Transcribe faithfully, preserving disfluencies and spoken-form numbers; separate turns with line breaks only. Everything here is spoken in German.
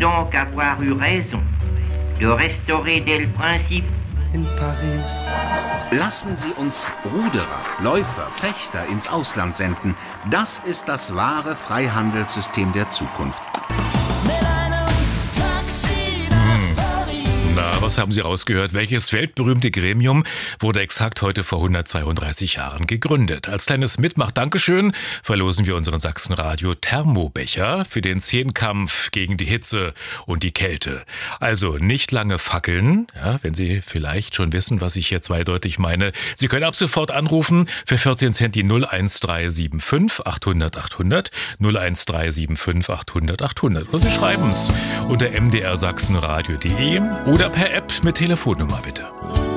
donc avoir eu raison de restaurer dès le principe
in Paris.
Lassen Sie uns Ruderer, Läufer, Fechter ins Ausland senden. Das ist das wahre Freihandelssystem der Zukunft.
Na, was haben Sie rausgehört? Welches weltberühmte Gremium wurde exakt heute vor hundertzweiunddreißig Jahren gegründet? Als kleines Mitmach-Dankeschön verlosen wir unseren Sachsen-Radio-Thermobecher für den Zehnkampf gegen die Hitze und die Kälte. Also nicht lange fackeln, ja, wenn Sie vielleicht schon wissen, was ich hier zweideutig meine. Sie können ab sofort anrufen für vierzehn Cent die null eins drei sieben fünf achthundert achthundert, null eins drei sieben fünf achthundert achthundert. Oder Sie schreiben es unter m d r sachsenradio punkt d e oder per App mit Telefonnummer bitte.